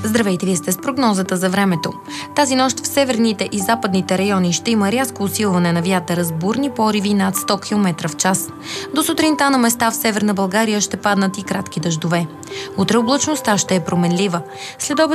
Здравейте, вие сте с прогнозата за времето. Тази нощ в северните и западните райони ще има рязко усилване на вятъра с бурни пориви над 100 км в час. До сутринта на места в Северна България ще паднат и кратки дъждове. Утре облачността ще е променлива. След обед